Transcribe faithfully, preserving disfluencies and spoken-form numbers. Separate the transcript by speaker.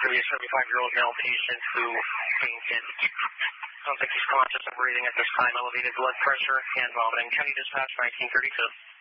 Speaker 1: to be a seventy-five-year-old male patient who fainted. Sounds like he's conscious and breathing at this time. Elevated blood pressure and vomiting. County Dispatch nineteen thirty-two.